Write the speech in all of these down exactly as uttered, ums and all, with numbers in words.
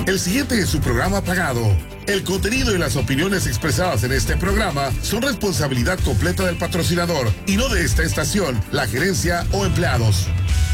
El siguiente es su programa pagado. El contenido y las opiniones expresadas en este programa son responsabilidad completa del patrocinador y no de esta estación, la gerencia o empleados.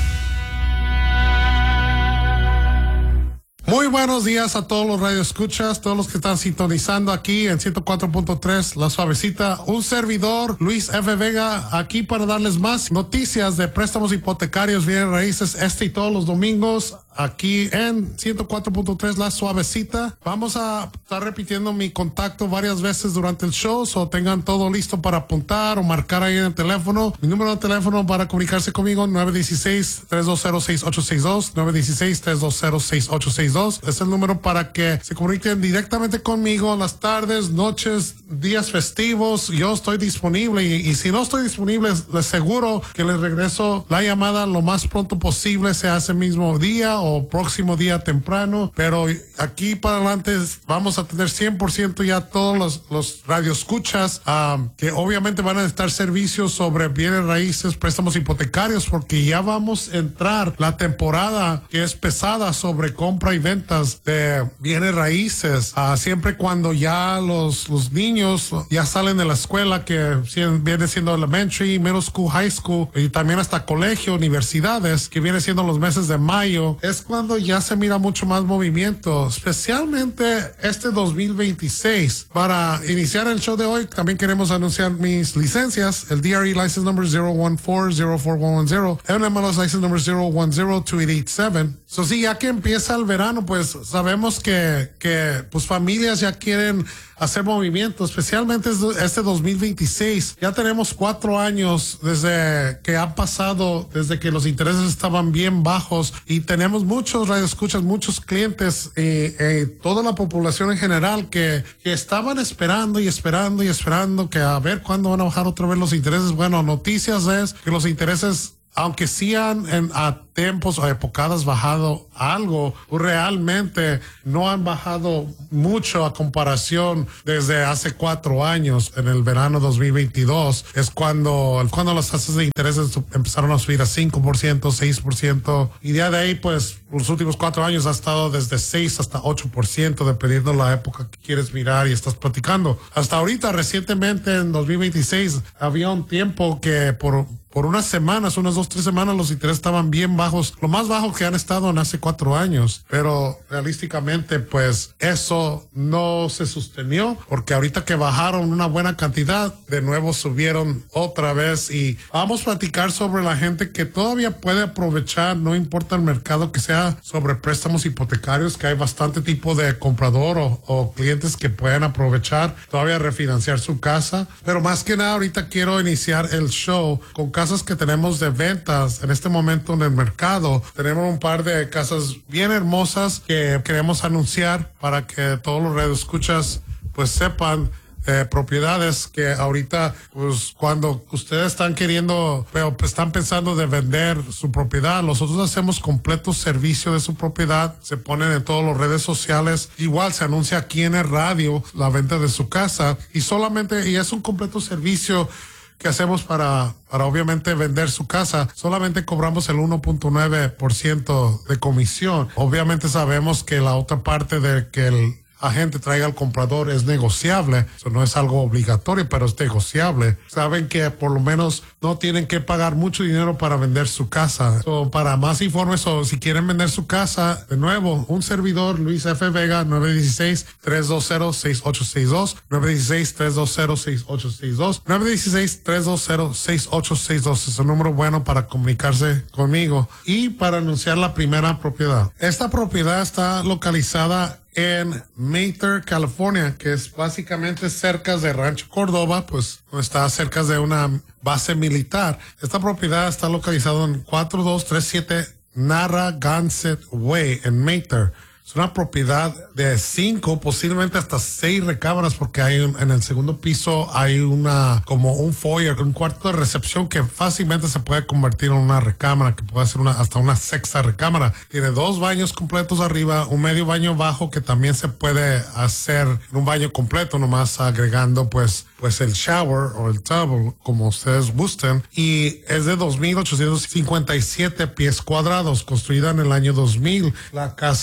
Muy buenos días a todos los radioescuchas, todos los que están sintonizando aquí en ciento cuatro punto tres La Suavecita. Un servidor, Luis F. Vega, aquí para darles más noticias de préstamos hipotecarios, bienes raíces, este y todos los domingos, aquí en ciento cuatro punto tres La Suavecita. Vamos a estar repitiendo mi contacto varias veces durante el show, o tengan todo listo para apuntar o marcar ahí en el teléfono. Mi número de teléfono para comunicarse conmigo, nueve uno seis, tres dos cero, seis ocho seis dos, nueve uno seis, tres dos cero, seis ocho seis dos. Es el número para que se comuniquen directamente conmigo las tardes, noches, días festivos. Yo estoy disponible y, y si no estoy disponible, les aseguro que les regreso la llamada lo más pronto posible, sea ese mismo día o próximo día temprano. Pero aquí para adelante vamos a tener cien por ciento ya todos los, los radioescuchas um, que obviamente van a necesitar servicios sobre bienes raíces, préstamos hipotecarios, porque ya vamos a entrar la temporada que es pesada sobre compra y ventas de bienes raíces. Uh, siempre cuando ya los, los niños ya salen de la escuela, que viene siendo elementary, middle school, high school y también hasta colegio, universidades, que viene siendo los meses de mayo, es cuando ya se mira mucho más movimiento, especialmente este dos mil veintiséis. Para iniciar el show de hoy, también queremos anunciar mis licencias, el D R E license number zero one four zero four one one zero, M M L S license number zero one zero two eight eight seven. So sí, ya que empieza el verano, pues sabemos que, que pues familias ya quieren hacer movimiento, especialmente este dos mil veintiséis. Ya tenemos cuatro años desde que ha pasado, desde que los intereses estaban bien bajos, y tenemos muchos radioescuchas, muchos clientes y eh, eh, toda la población en general que, que estaban esperando y esperando y esperando que a ver cuándo van a bajar otra vez los intereses. Bueno, noticias es que los intereses, aunque sí han en, a tiempos o épocadas bajado algo, realmente no han bajado mucho a comparación desde hace cuatro años. En el verano dos mil veintidós es cuando, cuando las tasas de interés empezaron a subir a cinco por ciento, seis por ciento, y de ahí pues los últimos cuatro años ha estado desde seis hasta ocho por ciento, dependiendo la época que quieres mirar y estás platicando. Hasta ahorita, recientemente en dos mil veintiséis, había un tiempo que por Por unas semanas, unas dos, tres semanas, los intereses estaban bien bajos, lo más bajo que han estado en hace cuatro años. Pero realísticamente, pues eso no se sostenió, porque ahorita que bajaron una buena cantidad, de nuevo subieron otra vez. Y vamos a platicar sobre la gente que todavía puede aprovechar, no importa el mercado que sea, sobre préstamos hipotecarios, que hay bastante tipo de comprador o, o clientes que pueden aprovechar todavía refinanciar su casa. Pero más que nada, ahorita quiero iniciar el show con casas que tenemos de ventas en este momento en el mercado. Tenemos un par de casas bien hermosas que queremos anunciar para que todos los radioescuchas pues sepan. Eh, propiedades que ahorita, pues cuando ustedes están queriendo, pero están pensando de vender su propiedad, nosotros hacemos completo servicio de su propiedad, se ponen en todas las redes sociales, igual se anuncia aquí en el radio la venta de su casa, y solamente, y es un completo servicio que hacemos para, para obviamente vender su casa. Solamente cobramos el uno punto nueve por ciento de comisión. Obviamente sabemos que la otra parte de que el agente traiga al comprador es negociable. Eso no es algo obligatorio, pero es negociable. Saben que por lo menos no tienen que pagar mucho dinero para vender su casa. So, para más informes o si quieren vender su casa, de nuevo, un servidor, Luis F. Vega, nueve uno seis, tres dos cero, seis ocho seis dos, nueve uno seis, tres dos cero, seis ocho seis dos, nueve uno seis, tres dos cero, seis ocho seis dos. Es un número bueno para comunicarse conmigo y para anunciar la primera propiedad. Esta propiedad está localizada en Mather, California, que es básicamente cerca de Rancho Córdoba, pues está cerca de una base militar. Esta propiedad está localizada en cuatro dos tres siete Narragansett Way en Mather. Es una propiedad de cinco, posiblemente hasta seis recámaras, porque hay un, en el segundo piso hay una, como un foyer, un cuarto de recepción que fácilmente se puede convertir en una recámara, que puede ser una, hasta una sexta recámara. Tiene dos baños completos arriba, un medio baño bajo que también se puede hacer en un baño completo, nomás agregando pues, pues el shower o el tub, como ustedes gusten. Y es de dos mil ochocientos cincuenta y siete pies cuadrados, construida en el año dos mil. La casa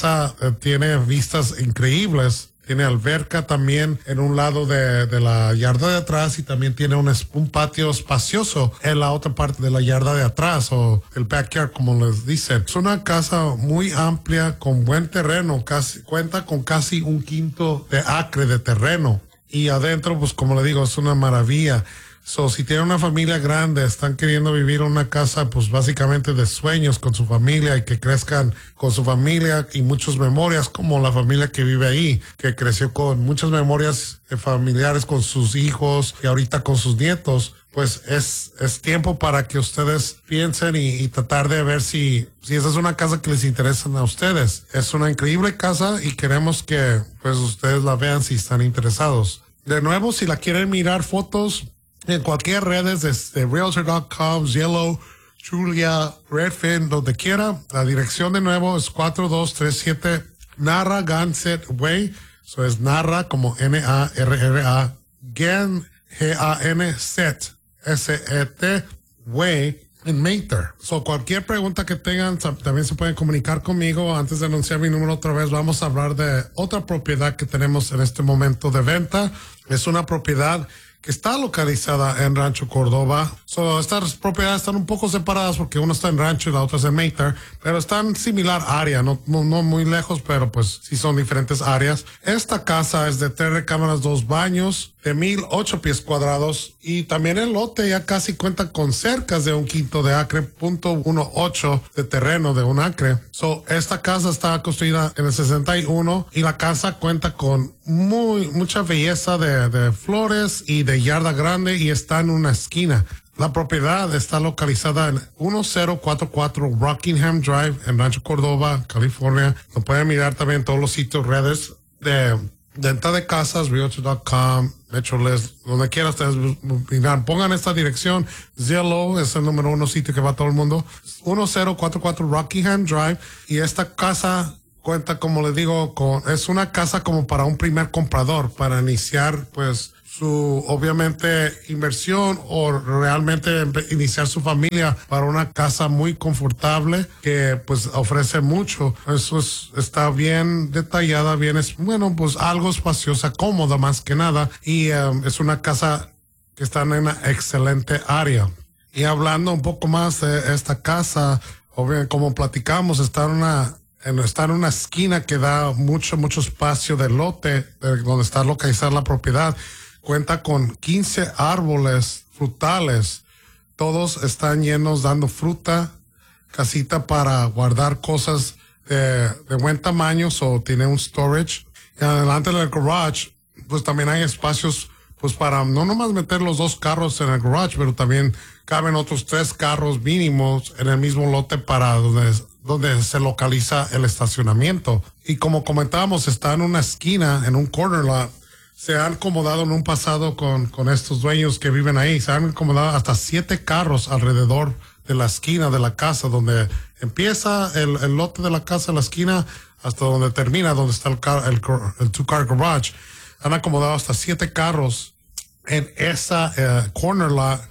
eh, tiene vistas increíbles. Tiene alberca también en un lado de, de la yarda de atrás y también tiene un, un patio espacioso en la otra parte de la yarda de atrás o el backyard, como les dicen. Es una casa muy amplia con buen terreno, casi, cuenta con casi un quinto de acre de terreno. Y adentro, pues como le digo, es una maravilla. So, si tienen una familia grande, están queriendo vivir en una casa, pues básicamente de sueños con su familia y que crezcan con su familia y muchas memorias, como la familia que vive ahí, que creció con muchas memorias familiares con sus hijos y ahorita con sus nietos, pues es, es tiempo para que ustedes piensen y, y tratar de ver si, si esa es una casa que les interesa a ustedes. Es una increíble casa y queremos que pues ustedes la vean si están interesados. De nuevo, si la quieren mirar fotos, en cualquier redes, desde realtor punto com, Zillow, Julia, Redfin, donde quiera. La dirección de nuevo es cuatro dos tres siete Narragansett Way. Eso es Narra como N A R R A, Gan, G A N, Set, S E T, Way, en Mather. So, cualquier pregunta que tengan, también se pueden comunicar conmigo. Antes de anunciar mi número otra vez, vamos a hablar de otra propiedad que tenemos en este momento de venta. Es una propiedad que está localizada en Rancho Córdoba. So, estas propiedades están un poco separadas porque una está en Rancho y la otra es en Mather, pero están similar área, no, no, no muy lejos, pero pues sí son diferentes áreas. Esta casa es de tres recámaras, dos baños, de mil ocho pies cuadrados, y también el lote ya casi cuenta con cerca de un quinto de acre, punto uno ocho de terreno de un acre. So, esta casa está construida en el sesenta y uno y la casa cuenta con muy mucha belleza de, de flores y de yarda grande y está en una esquina. La propiedad está localizada en diez cuarenta y cuatro Rockingham Drive en Rancho Córdoba, California. Lo pueden mirar también en todos los sitios redes de venta de casas, realtor punto com, Metrolist, donde quiera ustedes mirar. Pongan esta dirección. Zillow es el número uno sitio que va a todo el mundo. diez cuarenta y cuatro Rockingham Drive. Y esta casa cuenta, como les digo, con, es una casa como para un primer comprador, para iniciar pues su, obviamente, inversión o realmente iniciar su familia para una casa muy confortable que pues ofrece mucho. Eso es, está bien detallada, bien, es, bueno, pues algo espaciosa, cómoda más que nada, y um, es una casa que está en una excelente área. Y hablando un poco más de esta casa, obviamente, como platicamos, está en una está en una esquina que da mucho, mucho espacio del lote de donde está localizada la propiedad. Cuenta con quince árboles frutales. Todos están llenos, dando fruta. Casita para guardar cosas de, de buen tamaño, o tiene un storage. Y adelante del garage, pues también hay espacios pues para no nomás meter los dos carros en el garage, pero también caben otros tres carros mínimos en el mismo lote para donde, donde se localiza el estacionamiento. Y como comentábamos, está en una esquina, en un corner lot. Se han acomodado en un pasado con, con estos dueños que viven ahí. Se han acomodado hasta siete carros alrededor de la esquina de la casa, donde empieza el, el lote de la casa, la esquina, hasta donde termina, donde está el, car, el, el two-car garage. Han acomodado hasta siete carros en esa uh, corner lot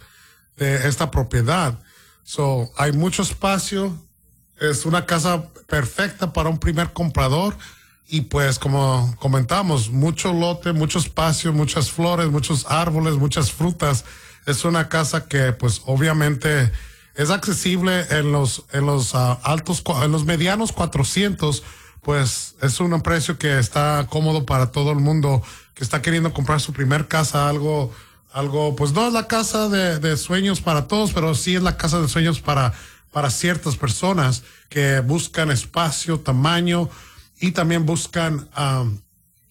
de esta propiedad. So, hay mucho espacio. Es una casa perfecta para un primer comprador. Y pues, como comentamos, mucho lote, mucho espacio, muchas flores, muchos árboles, muchas frutas. Es una casa que, pues, obviamente es accesible en los, en los uh, altos, en los medianos cuatrocientos. Pues es un precio que está cómodo para todo el mundo que está queriendo comprar su primer casa. Algo, algo, pues no es la casa de, de sueños para todos, pero sí es la casa de sueños para, para ciertas personas que buscan espacio, tamaño, y también buscan um,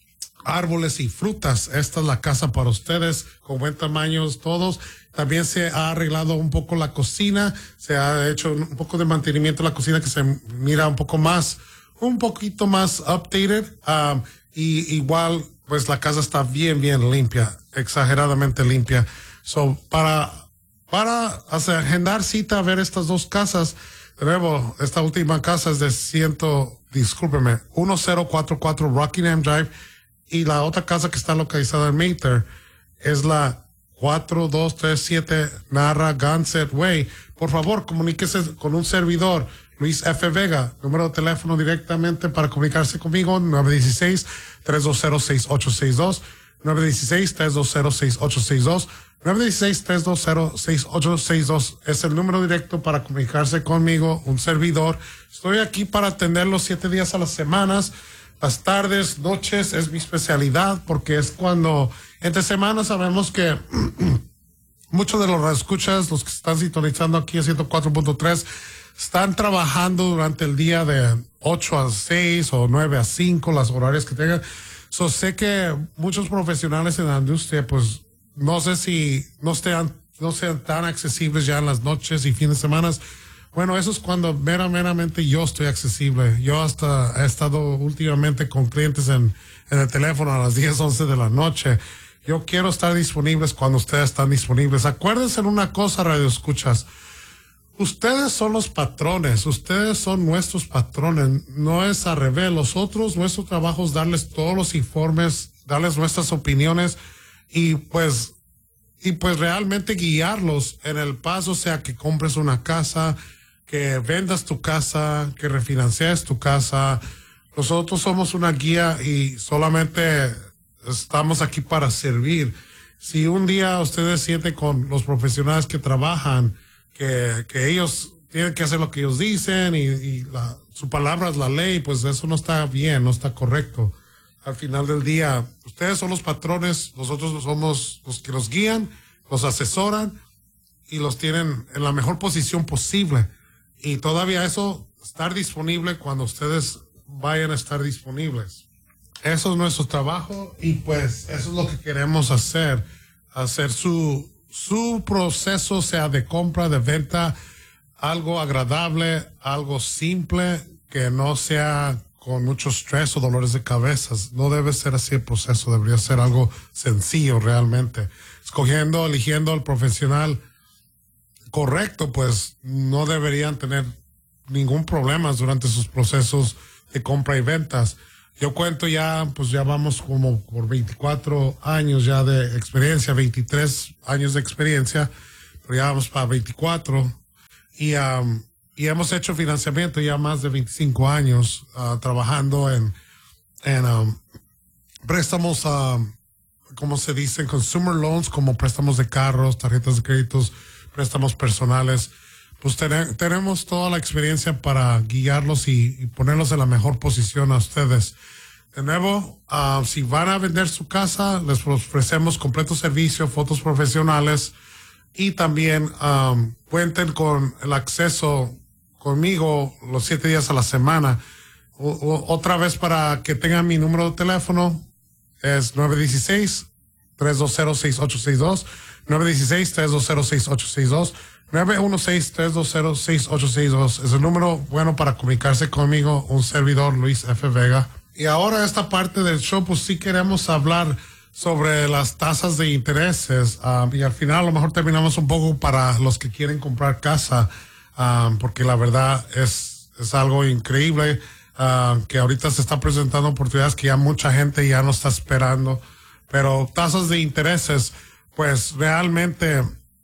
árboles y frutas. Esta es la casa para ustedes, con buen tamaño todos. También se ha arreglado un poco la cocina, se ha hecho un poco de mantenimiento de la cocina que se mira un poco más, un poquito más updated. Um, y igual, pues la casa está bien, bien limpia, exageradamente limpia. So, para, para hacer, agendar cita a ver estas dos casas, de nuevo, esta última casa es de ciento, discúlpeme, diez cuarenta y cuatro Rockingham Drive, y la otra casa que está localizada en Mather es la cuatro dos tres siete Narragansett Way. Por favor, comuníquese con un servidor. Luis F. Vega. Número de teléfono directamente para comunicarse conmigo, nueve uno seis, tres dos cero, seis ocho seis dos, nueve uno seis, tres dos cero, seis ocho seis dos, nueve uno seis, tres dos cero, seis ocho seis dos. Es el número directo para comunicarse conmigo, un servidor. Estoy aquí para atenderlos siete días a las semanas. Las tardes, noches es mi especialidad porque es cuando entre semanas sabemos que muchos de los escuchas, los que están sintonizando aquí a ciento cuatro punto tres, están trabajando durante el día de ocho a seis o nueve a cinco, las horarias que tengan. So, sé que muchos profesionales en la industria, pues no sé si no, estén, no sean tan accesibles ya en las noches y fines de semana. Bueno, eso es cuando mera, meramente yo estoy accesible. Yo hasta he estado últimamente con clientes en, en el teléfono a las diez, once de la noche. Yo quiero estar disponibles cuando ustedes están disponibles. Acuérdense en una cosa, Radio Escuchas. Ustedes son los patrones. Ustedes son nuestros patrones. No es al revés. Nosotros, nuestro trabajo es darles todos los informes, darles nuestras opiniones y pues, y pues realmente guiarlos en el paso, sea que compres una casa, que vendas tu casa, que refinancies tu casa. Nosotros somos una guía y solamente estamos aquí para servir. Si un día ustedes sienten con los profesionales que trabajan que, que ellos tienen que hacer lo que ellos dicen y, y la, su palabra es la ley, pues eso no está bien, no está correcto. Al final del día, ustedes son los patrones, nosotros somos los que los guían, los asesoran y los tienen en la mejor posición posible. Y todavía eso, estar disponible cuando ustedes vayan a estar disponibles. Eso es nuestro trabajo y pues eso es lo que queremos hacer. Hacer su, su proceso, sea de compra, de venta, algo agradable, algo simple, que no sea con mucho estrés o dolores de cabeza. No debe ser así el proceso, debería ser algo sencillo realmente. Escogiendo, eligiendo al profesional correcto, pues no deberían tener ningún problema durante sus procesos de compra y ventas. Yo cuento ya, pues ya vamos como por veinticuatro años ya de experiencia, veintitrés años de experiencia, pero ya vamos para veinticuatro y, um, y hemos hecho financiamiento ya más de veinticinco años uh, trabajando en, en um, préstamos, uh, como se dice, consumer loans, como préstamos de carros, tarjetas de créditos, préstamos personales. Pues ten, tenemos toda la experiencia para guiarlos y, y ponerlos en la mejor posición a ustedes. De nuevo, uh, si van a vender su casa, les ofrecemos completo servicio, fotos profesionales y también um, cuenten con el acceso conmigo los siete días a la semana. O, o, otra vez para que tengan mi número de teléfono es nueve uno seis, tres dos cero, seis ocho seis dos, nueve uno seis, tres dos cero, seis ocho seis dos, nueve uno seis, tres dos cero, seis ocho seis dos. Es el número bueno para comunicarse conmigo, un servidor, Luis F. Vega. Y ahora esta parte del show, pues sí queremos hablar sobre las tasas de intereses. Um, y al final a lo mejor terminamos un poco para los que quieren comprar casa, um, porque la verdad es, es algo increíble, uh, que ahorita se está presentando oportunidades que ya mucha gente ya no está esperando. Pero tasas de intereses, pues realmente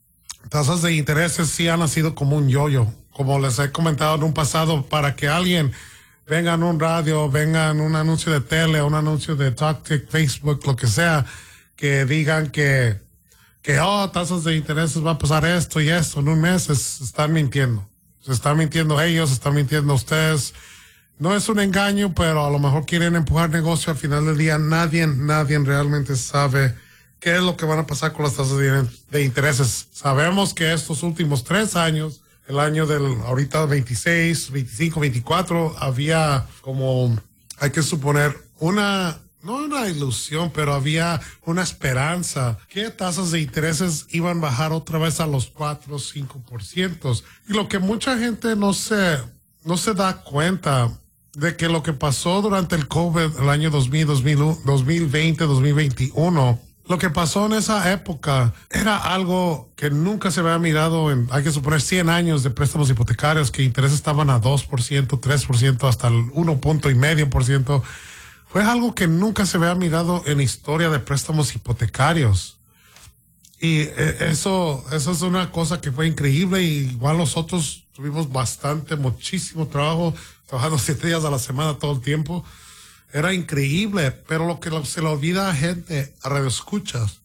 tasas de intereses sí han sido como un yoyo. Como les he comentado en un pasado, para que alguien venga en un radio, venga en un anuncio de tele, un anuncio de TalkTick, Facebook, lo que sea, que digan que, que oh, tasas de intereses va a pasar esto y esto en un mes, es, están mintiendo. Se están mintiendo ellos, se están mintiendo ustedes. No es un engaño, pero a lo mejor quieren empujar negocio. Al final del día, nadie, nadie realmente sabe qué es lo que van a pasar con las tasas de, de intereses. Sabemos que estos últimos tres años, el año del ahorita veintiséis, veinticinco, veinticuatro, había como, hay que suponer, una, no una ilusión, pero había una esperanza que tasas de intereses iban a bajar otra vez a los cuatro o cinco por ciento. Y lo que mucha gente no se, no se da cuenta de que lo que pasó durante el COVID, el año dos mil, dos mil veinte, dos mil veintiuno, lo que pasó en esa época era algo que nunca se había mirado en, hay que suponer, cien años de préstamos hipotecarios, que intereses estaban a dos por ciento, tres por ciento, hasta el uno punto y medio por ciento. Fue algo que nunca se había mirado en historia de préstamos hipotecarios. Y eh, eso, eso es una cosa que fue increíble. Y igual nosotros tuvimos bastante, muchísimo trabajo, trabajando siete días a la semana todo el tiempo. Era increíble, pero lo que se le olvida a gente, a radioescuchas,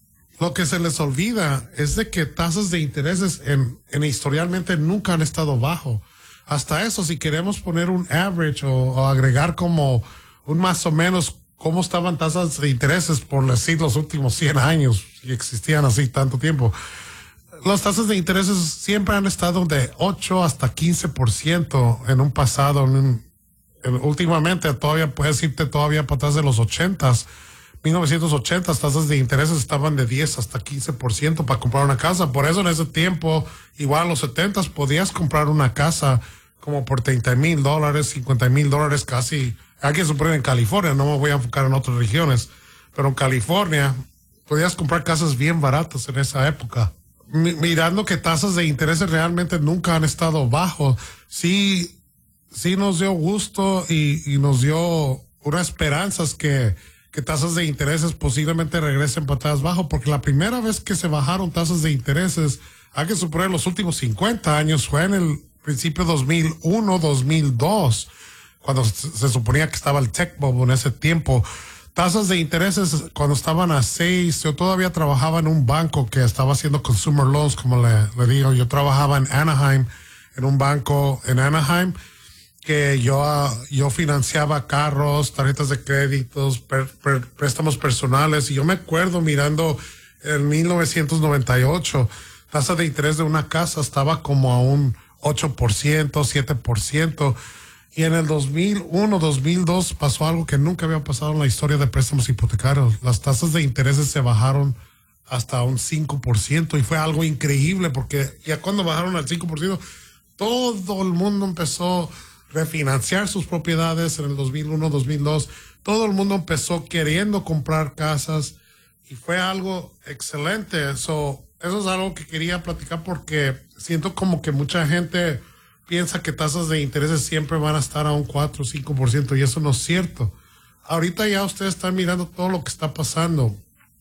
lo que se les olvida es de que tasas de intereses en, en historialmente nunca han estado bajo. Hasta eso, si queremos poner un average o, o agregar como un más o menos cómo estaban tasas de intereses por decir los últimos cien años, si existían así tanto tiempo. Las tasas de intereses siempre han estado de ocho hasta quince por ciento en un pasado. En un, en, últimamente, todavía puedes irte todavía para atrás de los ochentas. mil novecientos ochenta, tasas de intereses estaban de diez hasta quince por ciento para comprar una casa. Por eso en ese tiempo, igual en los setentas, podías comprar una casa como por treinta mil dólares, cincuenta mil dólares casi. Hay que suponer en California, no me voy a enfocar en otras regiones, pero en California podías comprar casas bien baratas en esa época. M- mirando que tasas de intereses realmente nunca han estado bajos, sí, sí nos dio gusto y, y nos dio unas esperanzas que que tasas de intereses posiblemente regresen para atrás bajo, porque la primera vez que se bajaron tasas de intereses, hay que suponer los últimos cincuenta años, fue en el principio dos mil uno, dos mil dos, cuando se, se suponía que estaba el tech bubble en ese tiempo. Tasas de intereses cuando estaban a seis, yo todavía trabajaba en un banco que estaba haciendo consumer loans, como le, le digo, yo trabajaba en Anaheim, en un banco en Anaheim, que yo, yo financiaba carros, tarjetas de créditos, per, per, préstamos personales, y yo me acuerdo mirando en mil novecientos noventa y ocho, tasa de interés de una casa estaba como a un ocho por ciento, siete por ciento, y en el dos mil uno, dos mil dos pasó algo que nunca había pasado en la historia de préstamos hipotecarios. Las tasas de intereses se bajaron hasta un cinco por ciento, y fue algo increíble, porque ya cuando bajaron al cinco por ciento, todo el mundo empezó refinanciar sus propiedades en el dos mil uno, dos mil dos. Todo el mundo empezó queriendo comprar casas y fue algo excelente. So, eso es algo que quería platicar porque siento como que mucha gente piensa que tasas de intereses siempre van a estar a un cuatro o cinco por ciento y eso no es cierto. Ahorita ya ustedes están mirando todo lo que está pasando.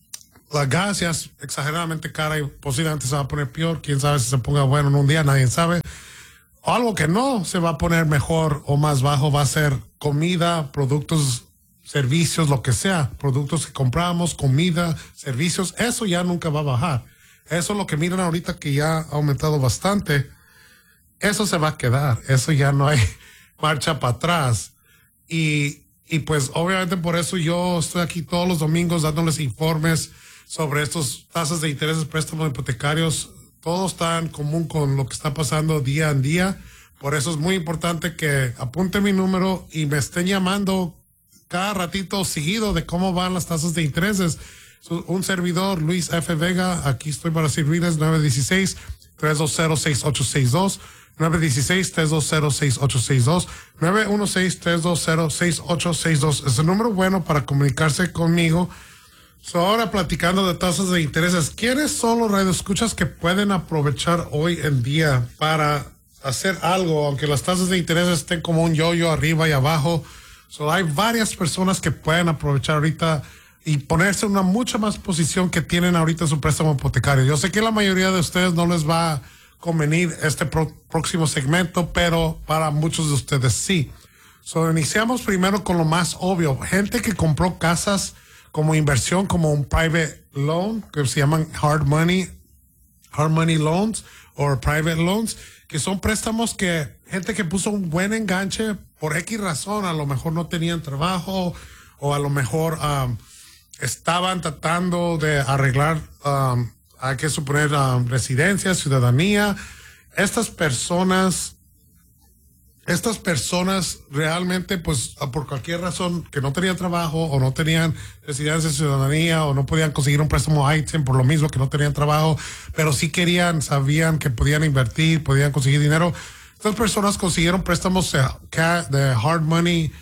La gas ya es exageradamente cara y posiblemente se va a poner peor. Quién sabe si se ponga bueno en un día, nadie sabe. Algo que no se va a poner mejor o más bajo va a ser comida, productos, servicios, lo que sea. Productos que compramos, comida, servicios, eso ya nunca va a bajar. Eso es lo que miran ahorita que ya ha aumentado bastante. Eso se va a quedar. Eso ya no hay marcha para atrás. Y, y pues obviamente por eso yo estoy aquí todos los domingos dándoles informes sobre estos tasas de intereses, préstamos hipotecarios. Todo está en común con lo que está pasando día en día. Por eso es muy importante que apunte mi número y me estén llamando cada ratito seguido de cómo van las tasas de intereses. Un servidor, Luis F. Vega, aquí estoy para servirles. Nueve uno seis, tres dos cero, seis ocho seis dos. nueve uno seis, tres dos cero, seis ocho seis dos. nueve uno seis, tres dos cero, seis ocho seis dos. Es el número bueno para comunicarse conmigo. So, ahora platicando de tasas de intereses, ¿quiénes son los radioescuchas que pueden aprovechar hoy en día para hacer algo, aunque las tasas de interés estén como un yo-yo arriba y abajo? So, hay varias personas que pueden aprovechar ahorita y ponerse en una mucha más posición que tienen ahorita en su préstamo hipotecario. Yo sé que la mayoría de ustedes no les va a convenir este pro- próximo segmento, pero para muchos de ustedes sí. So, iniciamos primero con lo más obvio. Gente que compró casas como inversión, como un private loan, que se llaman hard money, hard money loans o private loans, que son préstamos que gente que puso un buen enganche por X razón, a lo mejor no tenían trabajo o a lo mejor um, estaban tratando de arreglar, um, hay que suponer, um, residencia, ciudadanía. Estas personas Estas personas realmente, pues, por cualquier razón, que no tenían trabajo o no tenían residencia, ciudadanía o no podían conseguir un préstamo I T I N por lo mismo que no tenían trabajo, pero sí querían, sabían que podían invertir, podían conseguir dinero. Estas personas consiguieron préstamos de, de hard money,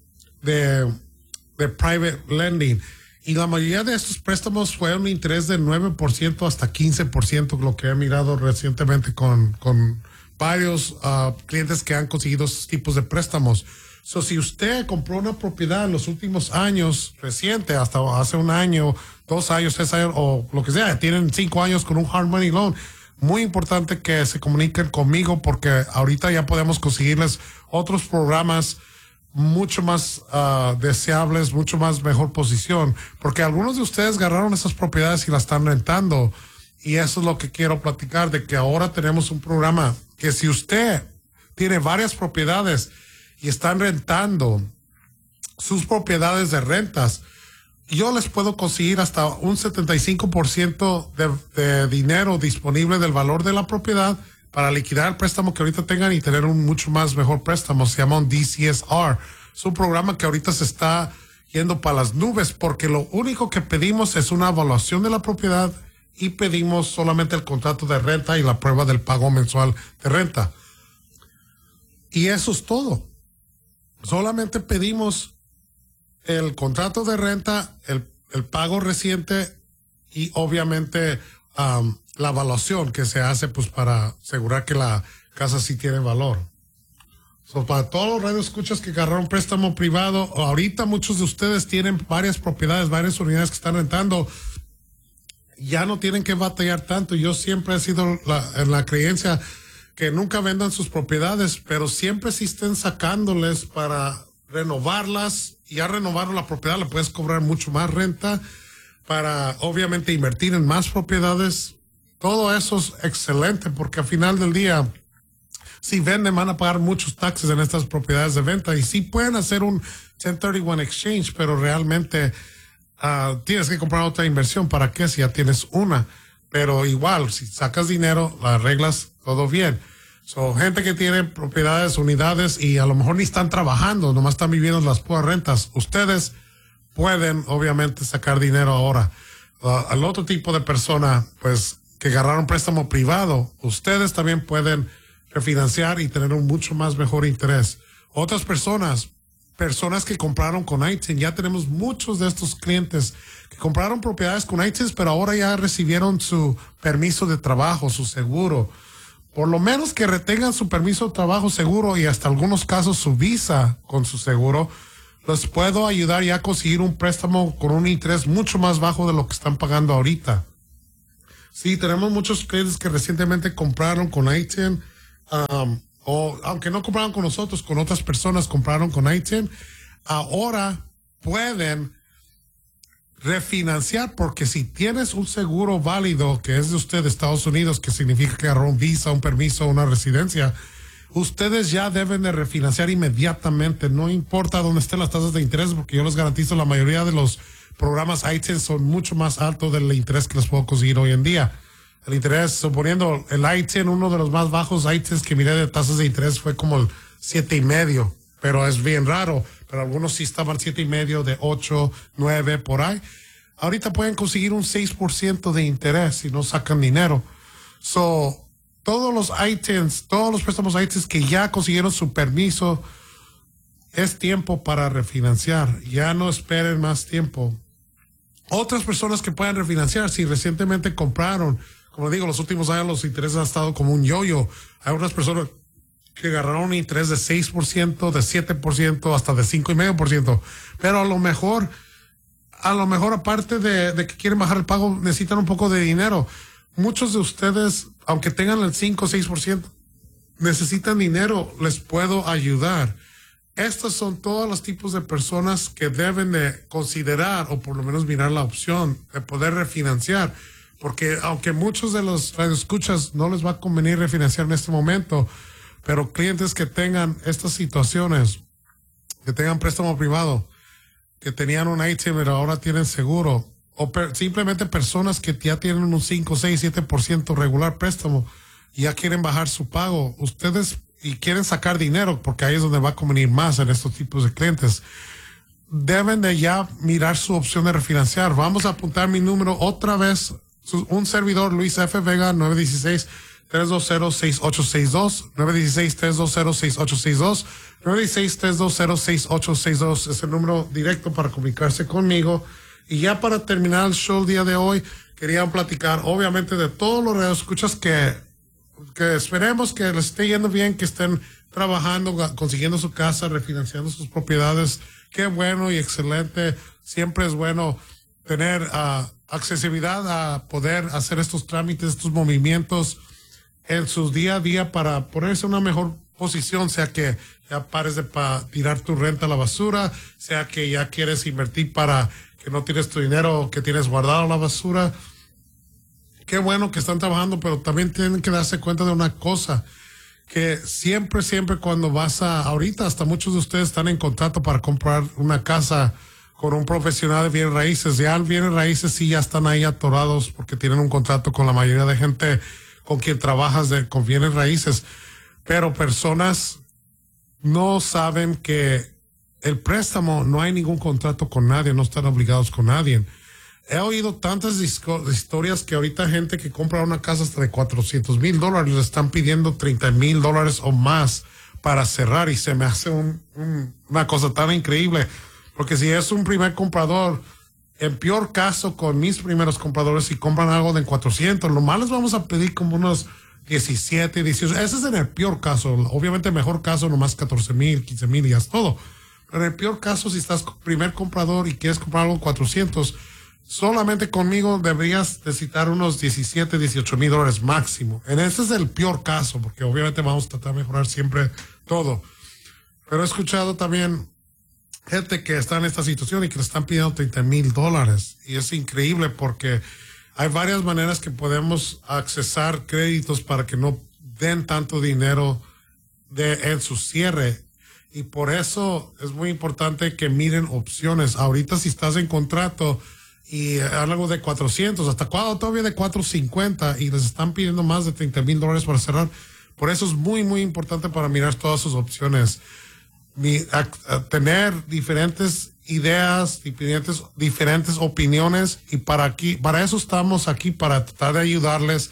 de, de private lending. Y la mayoría de estos préstamos fue un interés de nueve por ciento hasta quince por ciento, lo que he mirado recientemente con... con varios uh, clientes que han conseguido esos tipos de préstamos. So, si usted compró una propiedad en los últimos años, reciente, hasta hace un año, dos años, tres años, o lo que sea, tienen cinco años con un hard money loan, muy importante que se comuniquen conmigo porque ahorita ya podemos conseguirles otros programas mucho más uh, deseables, mucho más mejor posición, porque algunos de ustedes agarraron esas propiedades y las están rentando, y eso es lo que quiero platicar, de que ahora tenemos un programa que si usted tiene varias propiedades y están rentando sus propiedades de rentas, yo les puedo conseguir hasta un setenta y cinco por ciento de, de dinero disponible del valor de la propiedad para liquidar el préstamo que ahorita tengan y tener un mucho más mejor préstamo. Se llama un D C S R. Es un programa que ahorita se está yendo para las nubes porque lo único que pedimos es una evaluación de la propiedad y pedimos solamente el contrato de renta y la prueba del pago mensual de renta. Y eso es todo. Solamente pedimos el contrato de renta, el, el pago reciente y obviamente um, la evaluación que se hace pues para asegurar que la casa sí tiene valor. So, para todos los radioescuchas que agarraron préstamo privado, ahorita muchos de ustedes tienen varias propiedades, varias unidades que están rentando, ya no tienen que batallar tanto. Yo siempre he sido la, en la creencia que nunca vendan sus propiedades, pero siempre sí estén sacándoles para renovarlas, y ya renovaron la propiedad, le puedes cobrar mucho más renta para obviamente invertir en más propiedades. Todo eso es excelente porque al final del día, si venden, van a pagar muchos taxes en estas propiedades de venta y sí pueden hacer un ten thirty-one exchange, pero realmente uh, tienes que comprar otra inversión. ¿Para qué? Si ya tienes una. Pero igual, si sacas dinero, las reglas, todo bien. So, gente que tiene propiedades, unidades y a lo mejor ni están trabajando, nomás están viviendo las puras rentas. Ustedes pueden obviamente sacar dinero ahora. Uh, al otro tipo de persona, pues, que agarraron préstamo privado, ustedes también pueden refinanciar y tener un mucho más mejor interés. Otras personas, personas que compraron con I T I N, ya tenemos muchos de estos clientes que compraron propiedades con I T I N, pero ahora ya recibieron su permiso de trabajo, su seguro. Por lo menos que retengan su permiso de trabajo, seguro y hasta algunos casos su visa con su seguro, les puedo ayudar ya a conseguir un préstamo con un interés mucho más bajo de lo que están pagando ahorita. Sí, tenemos muchos clientes que recientemente compraron con I T I N, um, o aunque no compraron con nosotros, con otras personas compraron con I T I N, ahora pueden refinanciar, porque si tienes un seguro válido que es de usted de Estados Unidos, que significa que agarró un visa, un permiso, una residencia, ustedes ya deben de refinanciar inmediatamente, no importa dónde estén las tasas de interés, porque yo les garantizo la mayoría de los programas I T I N son mucho más altos del interés que les puedo conseguir hoy en día. El interés, suponiendo el I T I N, uno de los más bajos I T Ins que miré de tasas de interés fue como el siete y medio, pero es bien raro. Pero algunos sí estaban siete y medio, de ocho, nueve, por ahí. Ahorita pueden conseguir un seis por ciento de interés si no sacan dinero. So, todos los I T Ins, todos los préstamos I T Ins que ya consiguieron su permiso, es tiempo para refinanciar. Ya no esperen más tiempo. Otras personas que puedan refinanciar, si recientemente compraron, como digo, los últimos años los intereses han estado como un yo-yo. Hay unas personas que agarraron un interés de seis por ciento, de siete por ciento, hasta de cinco y medio por ciento. Pero a lo mejor, a lo mejor aparte de, de que quieren bajar el pago, necesitan un poco de dinero. Muchos de ustedes, aunque tengan el cinco o seis por ciento, necesitan dinero, les puedo ayudar. Estos son todos los tipos de personas que deben de considerar, o por lo menos mirar la opción de poder refinanciar. Porque aunque muchos de los radioescuchas no les va a convenir refinanciar en este momento, pero clientes que tengan estas situaciones, que tengan préstamo privado, que tenían un I T I N pero ahora tienen seguro, o per, simplemente personas que ya tienen un cinco, seis, siete por ciento regular préstamo y ya quieren bajar su pago, ustedes y quieren sacar dinero, porque ahí es donde va a convenir más en estos tipos de clientes, deben de ya mirar su opción de refinanciar. Vamos a apuntar mi número otra vez, un servidor, Luis F. Vega, nueve uno seis, tres dos cero, seis ocho seis dos, nueve uno seis, tres dos cero, seis ocho seis dos, nueve uno seis, tres dos cero, seis ocho seis dos es el número directo para comunicarse conmigo. Y ya para terminar el show el día de hoy, quería platicar obviamente de todos los radioescuchas que, que esperemos que les esté yendo bien, que estén trabajando, consiguiendo su casa, refinanciando sus propiedades. Qué bueno y excelente. Siempre es bueno tener uh, accesibilidad a poder hacer estos trámites, estos movimientos en su día a día para ponerse en una mejor posición, sea que ya pares de pa tirar tu renta a la basura, sea que ya quieres invertir para que no tires tu dinero que tienes guardado a la basura. Qué bueno que están trabajando, pero también tienen que darse cuenta de una cosa, que siempre, siempre cuando vas a, ahorita hasta muchos de ustedes están en contrato para comprar una casa con un profesional de bienes raíces. Ya bienes raíces sí ya están ahí atorados porque tienen un contrato con la mayoría de gente con quien trabajas de, con bienes raíces. Pero personas no saben que el préstamo no hay ningún contrato con nadie, no están obligados con nadie. He oído tantas historias que ahorita gente que compra una casa hasta de cuatrocientos mil dólares le están pidiendo treinta mil dólares o más para cerrar, y se me hace un, un, una cosa tan increíble, porque si es un primer comprador, en peor caso con mis primeros compradores, si compran algo de cuatrocientos, lo más les vamos a pedir como unos diecisiete, dieciocho, ese es en el peor caso. Obviamente el mejor caso nomás catorce mil, quince mil y ya es todo, pero en el peor caso si estás primer comprador y quieres comprar algo en cuatrocientos, solamente conmigo deberías necesitar unos diecisiete, dieciocho mil dólares máximo. En ese es el peor caso, porque obviamente vamos a tratar de mejorar siempre todo. Pero he escuchado también gente que está en esta situación y que le están pidiendo treinta mil dólares. Y es increíble porque hay varias maneras que podemos accesar créditos para que no den tanto dinero de, en su cierre. Y por eso es muy importante que miren opciones. Ahorita si estás en contrato y algo de cuatrocientos, hasta cuando todavía de cuatrocientos cincuenta y les están pidiendo más de treinta mil dólares para cerrar. Por eso es muy, muy importante para mirar todas sus opciones. Mi, a, a tener diferentes ideas, diferentes, diferentes opiniones, y para aquí, para eso estamos aquí, para tratar de ayudarles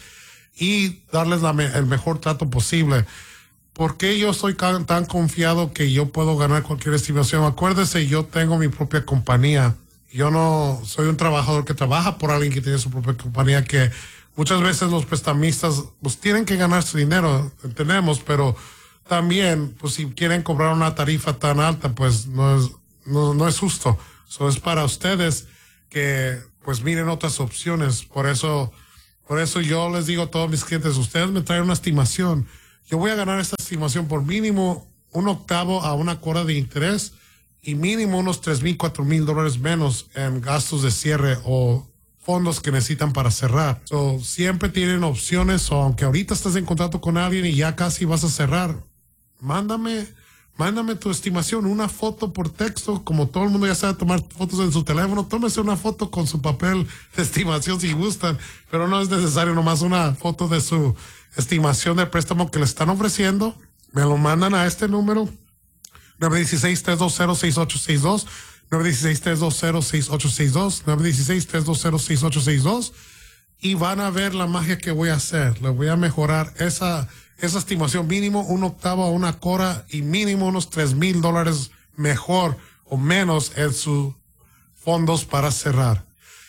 y darles la, el mejor trato posible. ¿Por qué yo soy tan, tan confiado que yo puedo ganar cualquier estimación? Acuérdese, yo tengo mi propia compañía. Yo no soy un trabajador que trabaja por alguien que tiene su propia compañía, que muchas veces los prestamistas pues tienen que ganar su dinero, entendemos, pero también pues si quieren cobrar una tarifa tan alta, pues no es, no, no es justo. Eso es para ustedes que pues miren otras opciones. Por eso, por eso yo les digo a todos mis clientes, ustedes me traen una estimación. Yo voy a ganar esta estimación por mínimo un octavo a una cuota de interés, y mínimo unos tres mil, cuatro mil dólares menos en gastos de cierre o fondos que necesitan para cerrar. So, siempre tienen opciones, o aunque ahorita estás en contrato con alguien y ya casi vas a cerrar, mándame, mándame tu estimación, una foto por texto, como todo el mundo ya sabe tomar fotos en su teléfono. Tómese una foto con su papel de estimación si gustan, pero no es necesario, nomás una foto de su estimación del préstamo que le están ofreciendo. Me lo mandan a este número, nueve uno seis, tres dos cero, seis ocho seis dos, nueve uno seis, tres dos cero, seis ocho seis dos, nueve uno seis, tres dos cero, seis ocho seis dos, y van a ver la magia que voy a hacer. Les voy a mejorar esa, esa estimación, mínimo un octavo a una cora y mínimo unos tres mil dólares mejor o menos en sus fondos para cerrar.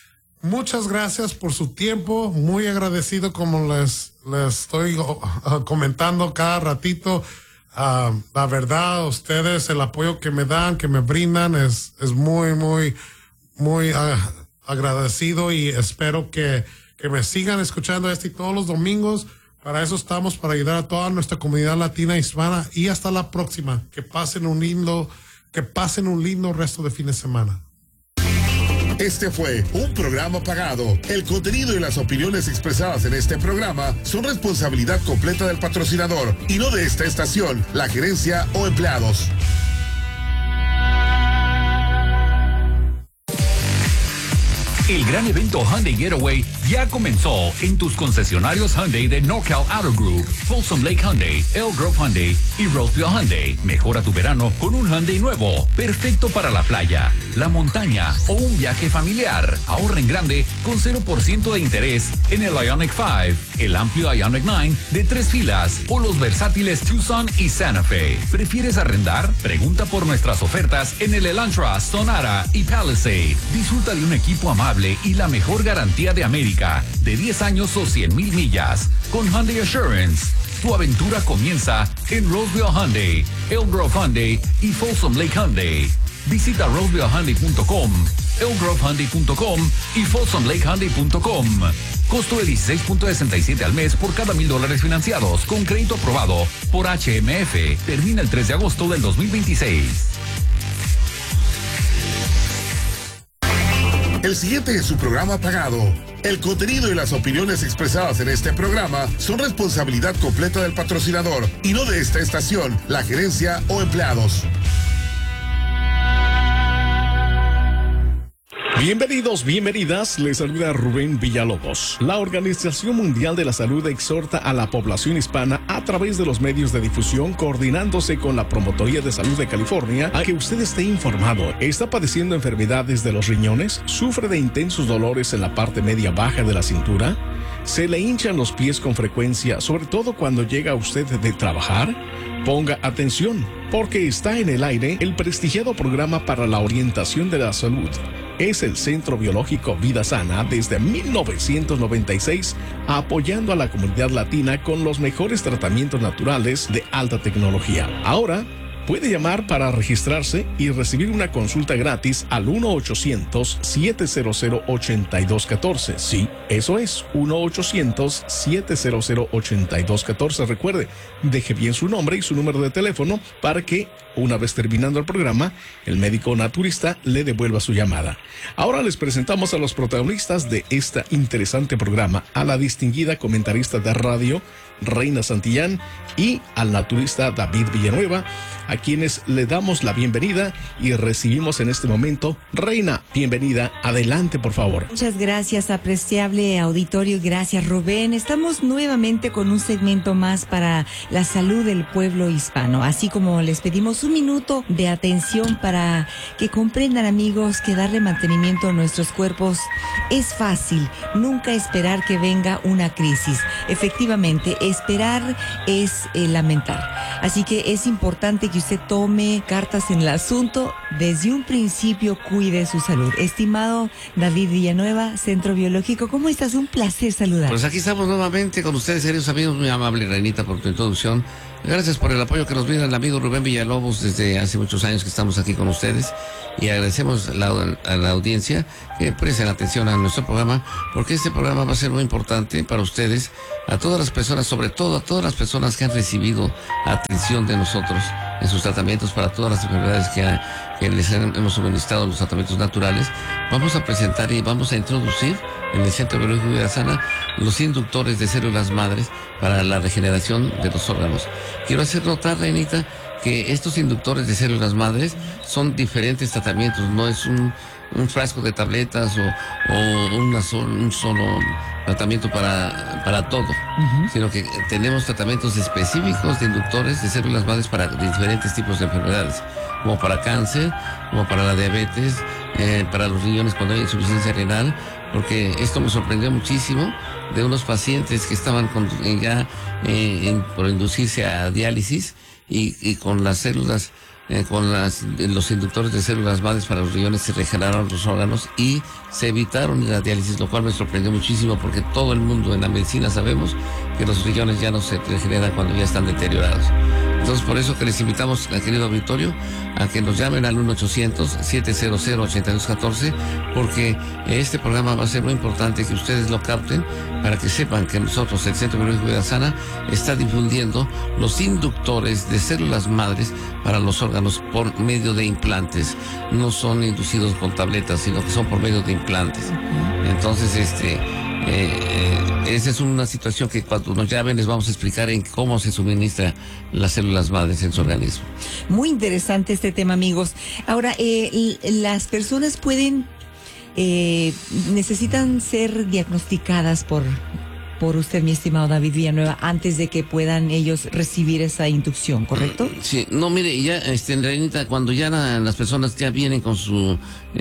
Muchas gracias por su tiempo, muy agradecido, como les, les estoy uh, comentando cada ratito. Uh, la verdad, ustedes, el apoyo que me dan, que me brindan, es, es muy, muy, muy uh, agradecido, y espero que, que me sigan escuchando este y todos los domingos. Para eso estamos, para ayudar a toda nuestra comunidad latina hispana, y hasta la próxima. Que pasen un lindo, que pasen un lindo resto de fin de semana. Este fue un programa pagado. El contenido y las opiniones expresadas en este programa son responsabilidad completa del patrocinador y no de esta estación, la gerencia o empleados. El gran evento Hyundai Getaway ya comenzó en tus concesionarios Hyundai de NorCal Auto Group, Folsom Lake Hyundai, Elk Grove Hyundai y Roseville Hyundai. Mejora tu verano con un Hyundai nuevo, perfecto para la playa, la montaña o un viaje familiar. Ahorra en grande con cero por ciento de interés en el Ioniq cinco, el amplio Ioniq nueve de tres filas o los versátiles Tucson y Santa Fe. ¿Prefieres arrendar? Pregunta por nuestras ofertas en el Elantra, Sonata y Palisade. Disfruta de un equipo amable y la mejor garantía de América, de diez años o cien mil millas. Con Hyundai Assurance, tu aventura comienza en Roseville Hyundai, Elk Grove Hyundai y Folsom Lake Hyundai. Visita roseville hyundai punto com, elgrove hyundai punto com y folsom lake hyundai punto com. Costo de dieciséis punto sesenta y siete al mes por cada mil dólares financiados con crédito aprobado por H M F. Termina el tres de agosto del dos mil veintiséis. El siguiente es su programa pagado. El contenido y las opiniones expresadas en este programa son responsabilidad completa del patrocinador y no de esta estación, la gerencia o empleados. Bienvenidos, bienvenidas, les saluda Rubén Villalobos. La Organización Mundial de la Salud exhorta a la población hispana a través de los medios de difusión, coordinándose con la Promotoría de Salud de California, a que usted esté informado. ¿Está padeciendo enfermedades de los riñones? ¿Sufre de intensos dolores en la parte media baja de la cintura? ¿Se le hinchan los pies con frecuencia, sobre todo cuando llega usted de trabajar? Ponga atención, porque está en el aire el prestigiado programa para la orientación de la salud. Es el Centro Biológico Vida Sana desde mil novecientos noventa y seis, apoyando a la comunidad latina con los mejores tratamientos naturales de alta tecnología. Ahora, puede llamar para registrarse y recibir una consulta gratis al uno ochocientos, siete cero cero, ocho dos uno cuatro. Sí, eso es, uno ochocientos, siete cero cero, ocho dos uno cuatro. Recuerde, deje bien su nombre y su número de teléfono para que, una vez terminando el programa, el médico naturista le devuelva su llamada. Ahora les presentamos a los protagonistas de este interesante programa, a la distinguida comentarista de radio, Reina Santillán, y al naturista David Villanueva, a quienes le damos la bienvenida y recibimos en este momento. Reina, bienvenida, adelante por favor. Muchas gracias, apreciable auditorio, gracias Rubén. Estamos nuevamente con un segmento más para la salud del pueblo hispano, así como les pedimos un minuto de atención para que comprendan, amigos, que darle mantenimiento a nuestros cuerpos es fácil, nunca esperar que venga una crisis. Efectivamente, esperar es eh, lamentar. Así que es importante que usted tome cartas en el asunto. Desde un principio, cuide su salud. Estimado David Villanueva, Centro Biológico, ¿cómo estás? Un placer saludar. Pues aquí estamos nuevamente con ustedes, queridos amigos. Muy amable, Reinita, por tu introducción. Gracias por el apoyo que nos brinda el amigo Rubén Villalobos desde hace muchos años que estamos aquí con ustedes, y agradecemos la, a la audiencia que presten atención a nuestro programa, porque este programa va a ser muy importante para ustedes, a todas las personas, sobre todo a todas las personas que han recibido atención de nosotros en sus tratamientos para todas las enfermedades que, ha, que les han, hemos suministrado los tratamientos naturales. Vamos a presentar y vamos a introducir en el Centro Biológico de Vida Sana los inductores de células madres para la regeneración de los órganos. Quiero hacer notar, Reinita, que estos inductores de células madres son diferentes tratamientos, no es un, un frasco de tabletas o, o una sol, un solo tratamiento para, para todo, uh-huh. sino que tenemos tratamientos específicos de inductores de células madres para diferentes tipos de enfermedades, como para cáncer, como para la diabetes, eh, para los riñones cuando hay insuficiencia renal, porque esto me sorprendió muchísimo de unos pacientes que estaban con, ya eh, en, por inducirse a diálisis y, y con las células, eh, con las, los inductores de células madres para los riñones se regeneraron los órganos y se evitaron la diálisis, lo cual me sorprendió muchísimo porque todo el mundo en la medicina sabemos que los riñones ya no se regeneran cuando ya están deteriorados. Entonces, por eso que les invitamos, querido auditorio, a que nos llamen al uno ochocientos, siete cero cero, ocho dos uno cuatro, porque este programa va a ser muy importante que ustedes lo capten para que sepan que nosotros, el Centro Biológico de Vida Sana, está difundiendo los inductores de células madres para los órganos por medio de implantes. No son inducidos con tabletas, sino que son por medio de implantes. Entonces, este... Eh, eh, esa es una situación que cuando nos llamen les vamos a explicar en cómo se suministra las células madres en su organismo. Muy interesante este tema, amigos. Ahora, eh, las personas pueden, eh, necesitan ser diagnosticadas por, por usted, mi estimado David Villanueva, antes de que puedan ellos recibir esa inducción, ¿correcto? Sí, no, mire, ya, este, Reinita, cuando ya la, las personas ya vienen con su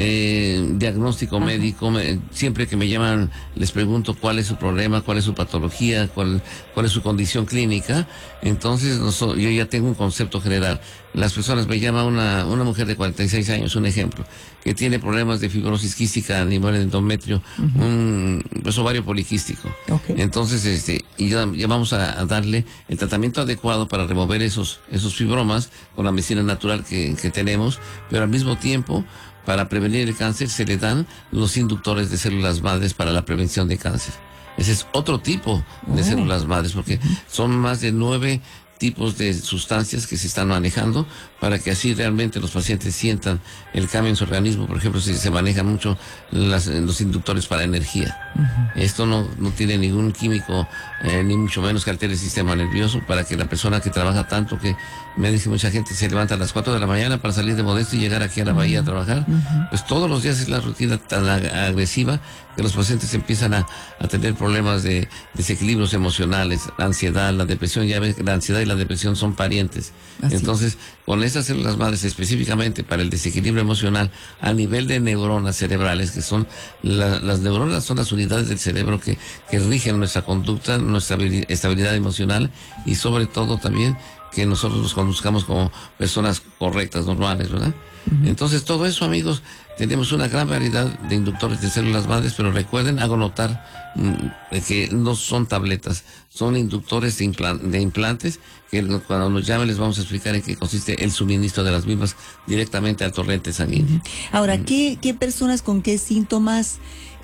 eh, diagnóstico Ajá. médico, me, siempre que me llaman les pregunto cuál es su problema, cuál es su patología, cuál, cuál es su condición clínica. Entonces nosotros, yo ya tengo un concepto general. Las personas, me llama una, una mujer de cuarenta y seis años, un ejemplo, que tiene problemas de fibrosis quística a nivel de endometrio, uh-huh. un pues, ovario poliquístico. Okay. Entonces, este, y ya, ya vamos a, a darle el tratamiento adecuado para remover esos, esos fibromas con la medicina natural que, que tenemos, pero al mismo tiempo, para prevenir el cáncer, se le dan los inductores de células madres para la prevención de cáncer. Ese es otro tipo de oh. células madres, porque son más de nueve tipos de sustancias que se están manejando para que así realmente los pacientes sientan el cambio en su organismo. Por ejemplo, si se manejan mucho las, los inductores para energía. Uh-huh. Esto no, no tiene ningún químico, eh, ni mucho menos que altere el sistema nervioso, para que la persona que trabaja tanto, que me dice mucha gente se levanta a las cuatro de la mañana para salir de Modesto y llegar aquí a la bahía a trabajar, uh-huh. pues todos los días es la rutina tan ag- agresiva que los pacientes empiezan a, a tener problemas de desequilibrios emocionales, la ansiedad, la depresión. Ya ves que la ansiedad y la depresión son parientes. Así Entonces, es. con estas células madres específicamente para el desequilibrio emocional a nivel de neuronas cerebrales, que son la, las neuronas son las unidades del cerebro que, que rigen nuestra conducta, nuestra estabilidad emocional y sobre todo también que nosotros nos conduzcamos como personas correctas, normales, ¿verdad? Uh-huh. Entonces, todo eso, amigos, tenemos una gran variedad de inductores de células madres, pero recuerden, hago notar mmm, que no son tabletas, son inductores de, implan- de implantes, que cuando nos llamen les vamos a explicar en qué consiste el suministro de las mismas directamente al torrente sanguíneo. Ahora, ¿qué, qué personas con qué síntomas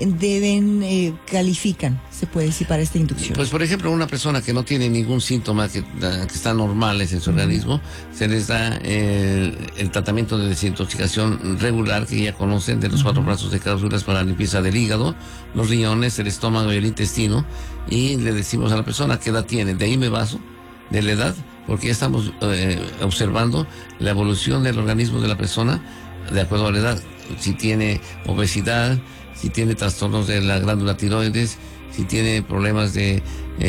deben, eh, califican, se puede decir, para esta inducción? Pues, por ejemplo, una persona que no tiene ningún síntoma, que, que está normales en su uh-huh. organismo, se les da el, el tratamiento de desintoxicación regular que ya conocen, de los uh-huh. cuatro brazos de cápsulas para la limpieza del hígado, los riñones, el estómago y el intestino, y le decimos a la persona qué edad tiene. De ahí me baso, de la edad, porque ya estamos eh, observando la evolución del organismo de la persona de acuerdo a la edad. Si tiene obesidad, si tiene trastornos de la glándula tiroides, si tiene problemas de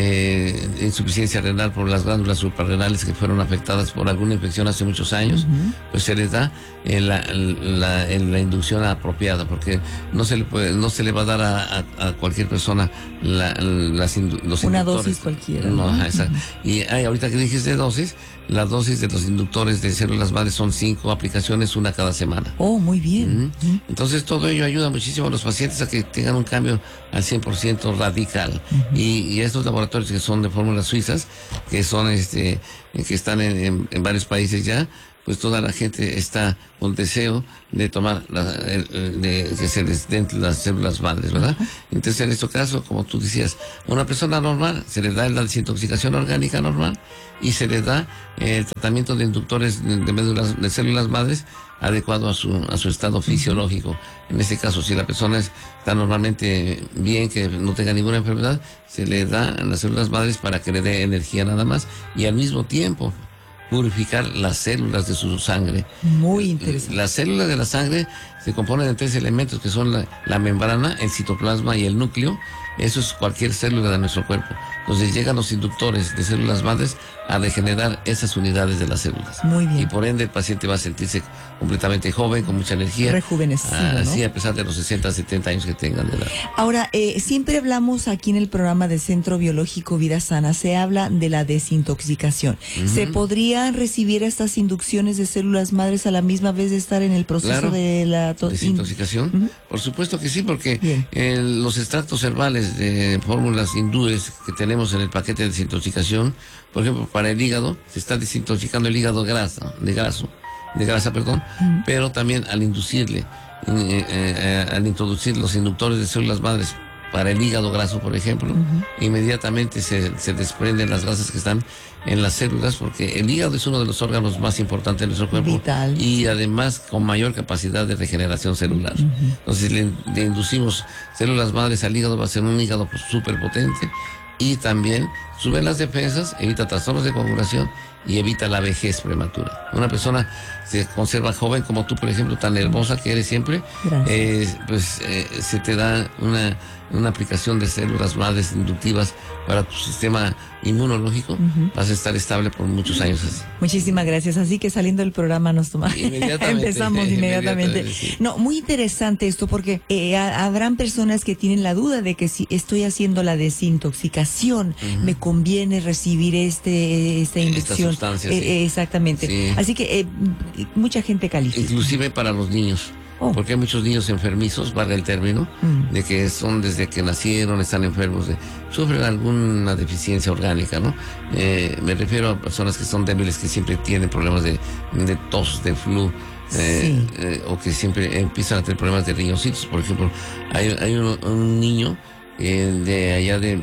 eh, insuficiencia renal por las glándulas suprarrenales que fueron afectadas por alguna infección hace muchos años, uh-huh. pues se les da eh, la, la, la, la inducción apropiada, porque no se le puede, no se le va a dar a, a, a cualquier persona la, las indu- los una inductores. Dosis cualquiera. No, ¿no? Exacto. Uh-huh. Y ay, ahorita que dijiste dosis, la dosis de los inductores de células madres son cinco aplicaciones, una cada semana. Oh, muy bien. Uh-huh. Uh-huh. Entonces todo ello ayuda muchísimo a los pacientes a que tengan un cambio al cien por ciento radical. Uh-huh. Y, y estos laboratorios que son de fórmulas suizas, que son este, que están en, en, en varios países ya, pues toda la gente está con deseo de tomar, la, de que se les den las células madres, ¿verdad? Entonces, en este caso, como tú decías, a una persona normal se le da la desintoxicación orgánica normal y se le da el tratamiento de inductores de, de médulas, de células madres adecuado a su, a su estado fisiológico. En este caso, si la persona está normalmente bien, que no tenga ninguna enfermedad, se le da las células madres para que le dé energía nada más y al mismo tiempo purificar las células de su sangre. Muy interesante. Las células de la sangre se componen de tres elementos que son la, la membrana, el citoplasma y el núcleo. Eso es cualquier célula de nuestro cuerpo. Entonces llegan los inductores de células madres a regenerar esas unidades de las células. Muy bien. Y por ende el paciente va a sentirse completamente joven, con mucha energía. Rejuvenecido, Así, ¿no? a pesar de los sesenta, setenta años que tengan de edad. Ahora, eh, siempre hablamos aquí en el programa de Centro Biológico Vida Sana, se habla de la desintoxicación. Uh-huh. ¿Se podrían recibir estas inducciones de células madres a la misma vez de estar en el proceso claro. de la to- desintoxicación? Uh-huh. Por supuesto que sí, porque eh, los extractos herbales de fórmulas hindúes que tenemos en el paquete de desintoxicación, por ejemplo, para el hígado, se está desintoxicando el hígado grasa, de graso, de grasa, perdón, uh-huh. pero también al inducirle, eh, eh, al introducir los inductores de células madres para el hígado graso, por ejemplo, uh-huh. inmediatamente se, se desprenden las grasas que están en las células, porque el hígado es uno de los órganos más importantes de nuestro cuerpo. Vital. Y además con mayor capacidad de regeneración celular. Uh-huh. Entonces le, le inducimos células madres al hígado, va a ser un hígado pues, súper potente y también sube las defensas, evita trastornos de coagulación y evita la vejez prematura. Una persona se conserva joven como tú, por ejemplo, tan hermosa que eres siempre, eh, pues eh, se te da una, una aplicación de células madres inductivas para tu sistema inmunológico, uh-huh. vas a estar estable por muchos años así. Muchísimas gracias. Así que saliendo del programa nos tomamos. Inmediatamente. Empezamos inmediatamente. inmediatamente sí. No, muy interesante esto porque eh, habrán personas que tienen la duda de que si estoy haciendo la desintoxicación, uh-huh. me conviene recibir este esta inducción. Esta sustancia, eh, sí. eh, exactamente. Sí. Así que eh, mucha gente califica. Inclusive para los niños. Oh. Porque hay muchos niños enfermizos, valga el término, mm. de que son desde que nacieron, están enfermos, de, sufren alguna deficiencia orgánica, ¿no? Eh, me refiero a personas que son débiles, que siempre tienen problemas de, de tos, de flu, eh, sí. eh, o que siempre empiezan a tener problemas de riñoncitos. Por ejemplo, hay, hay un, un niño eh, de allá de,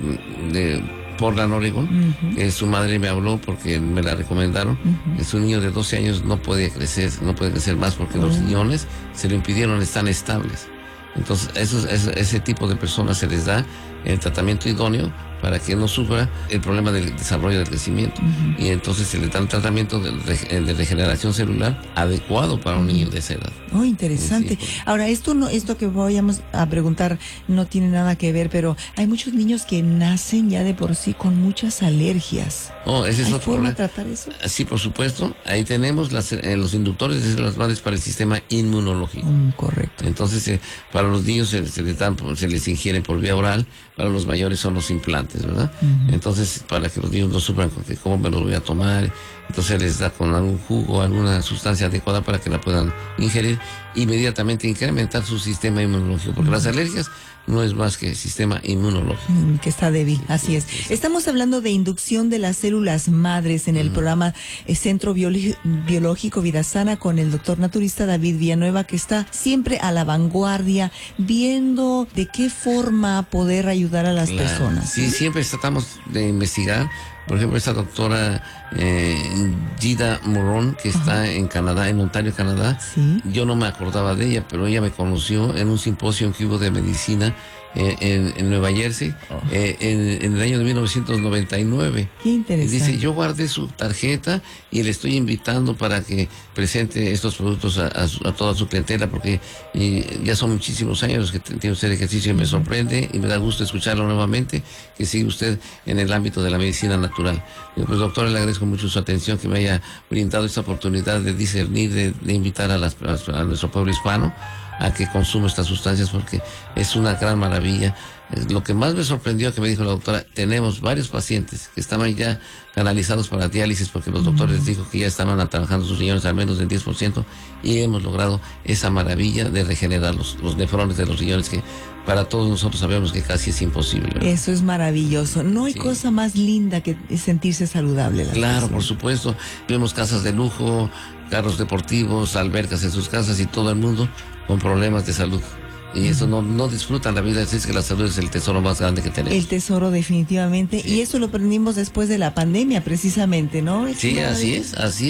de Portland, Oregon, uh-huh. que su madre me habló porque me la recomendaron. Uh-huh. Que su niño de doce años no puede crecer, no puede crecer más porque uh-huh. los riñones se lo impidieron, están estables. Entonces, esos, ese, ese tipo de personas se les da el tratamiento idóneo para que no sufra el problema del desarrollo del crecimiento. Uh-huh. Y entonces se le da un tratamiento de, de regeneración celular adecuado para un niño de esa edad. Oh, interesante. Sí, Ahora, esto no, esto que vayamos a preguntar no tiene nada que ver, pero hay muchos niños que nacen ya de por sí con muchas alergias. Oh, ese es ¿Hay otro forma problema. de tratar eso? Sí, por supuesto. Ahí tenemos las, eh, los inductores de células madres para el sistema inmunológico. Mm, correcto. Entonces, eh, para los niños se, se les dan, se les ingieren por vía oral, para los mayores son los implantes, ¿verdad? Uh-huh. Entonces, para que los niños no sufran con que cómo me los voy a tomar, entonces les da con algún jugo, alguna sustancia adecuada para que la puedan ingerir, inmediatamente incrementar su sistema inmunológico, porque uh-huh. las alergias no es más que sistema inmunológico. Mm, que está débil, así es. Estamos hablando de inducción de las células madres en el uh-huh. programa eh, Centro Bioli- Biológico Vida Sana con el doctor naturista David Villanueva, que está siempre a la vanguardia, viendo de qué forma poder ayudar a las claro. personas. Sí, siempre tratamos de investigar. Por ejemplo, esta doctora eh, Gida Moron, que está Ajá. en Canadá, en Ontario, Canadá. ¿Sí? Yo no me acordaba de ella, pero ella me conoció en un simposio que hubo de medicina eh, en, en Nueva Jersey, oh. eh, en, en el año de mil novecientos noventa y nueve. Qué interesante. Y dice, yo guardé su tarjeta y le estoy invitando para que presente estos productos a, a, su, a toda su clientela, porque y, ya son muchísimos años que tiene usted ejercicio y me sorprende y me da gusto escucharlo nuevamente, que sigue usted en el ámbito de la medicina natural. Y pues, doctor, le agradezco mucho su atención, que me haya brindado esta oportunidad de discernir, de, de invitar a, las, a nuestro pueblo hispano a que consuma estas sustancias, porque es una gran maravilla. Lo que más me sorprendió, que me dijo la doctora, tenemos varios pacientes que estaban ya canalizados para diálisis, porque los doctores les dijo que ya estaban trabajando sus riñones al menos del diez por ciento, y hemos logrado esa maravilla de regenerar los, los nefrones de los riñones, que para todos nosotros sabemos que casi es imposible, ¿verdad? Eso es maravilloso. No hay sí. cosa más linda que sentirse saludable. Claro, personas. Por supuesto. Vemos casas de lujo, carros deportivos, albercas en sus casas y todo el mundo con problemas de salud. Y eso no, no disfrutan la vida, es que la salud es el tesoro más grande que tenemos. El tesoro, definitivamente. Sí. Y eso lo aprendimos después de la pandemia, precisamente, ¿no? Sí, así es, así es.